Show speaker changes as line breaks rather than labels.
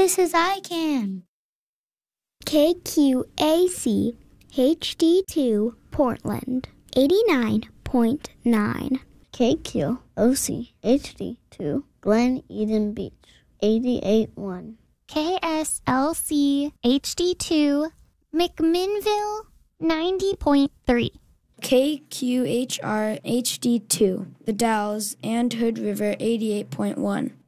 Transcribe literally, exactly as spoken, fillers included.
This is iCan.
K Q A C H D two Portland, eighty-nine point nine.
K Q O C H D two Glen Eden Beach, eighty-eight point one.
K S L C H D two McMinnville, ninety point three.
K Q H R H D two The Dalles and Hood River, eighty-eight point one.